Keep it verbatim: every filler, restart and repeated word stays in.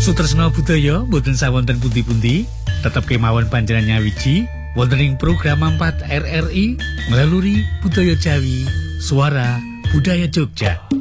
Sutresna budaya boten sawonten pundi-pundi, tetep kemawon panjenengan nyawiji wonten ing program empat R R I melalui Budaya Jawi, Suara Budaya Jogja.